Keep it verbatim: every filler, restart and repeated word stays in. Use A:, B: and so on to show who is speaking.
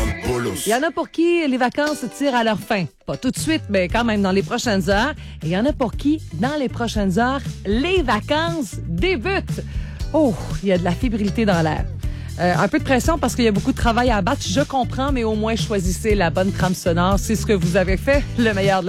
A: Il y en a pour qui les vacances tirent à leur fin. Pas tout de suite, mais quand même dans les prochaines heures. Et il y en a pour qui, dans les prochaines heures, les vacances débutent. Oh, il y a de la fébrilité dans l'air. Euh, un peu de pression parce qu'il y a beaucoup de travail à abattre. Je comprends, mais au moins choisissez la bonne trame sonore. C'est ce que vous avez fait, le meilleur de la